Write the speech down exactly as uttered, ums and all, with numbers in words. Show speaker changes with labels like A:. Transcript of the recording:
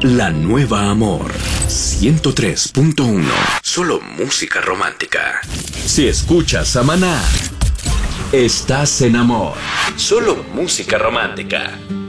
A: La Nueva Amor ciento tres punto uno. Solo música romántica. Si escuchas a Maná, estás en amor. Solo música romántica.